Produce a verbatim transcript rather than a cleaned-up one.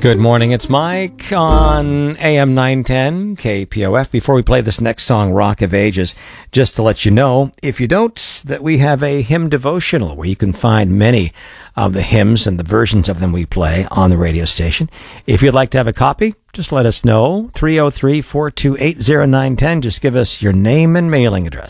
Good morning, it's Mike on A M nine ten K P O F. Before we play this next song, Rock of Ages, just to let you know, if you don't, that we have a hymn devotional where you can find many of the hymns and the versions of them we play on the radio station. If you'd like to have a copy, just let us know. three oh three, four two eight, oh nine one oh. Just give us your name and mailing address.